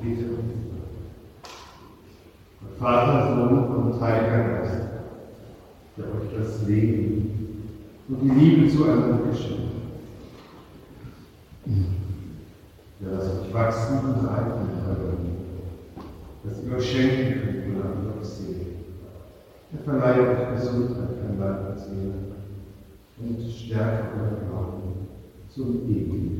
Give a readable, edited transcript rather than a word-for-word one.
Bitte. Vater, Sohn und Heiliger Geist, der euch das Leben und die Liebe zueinander geschenkt hat. Der lasst euch wachsen und reifen in eurer Liebe, dass ihr euch schenken könnt, wonach ihr euch seht. Er verleiht euch Gesundheit an Leib und Seele und stärkt euren Glauben zum ewigen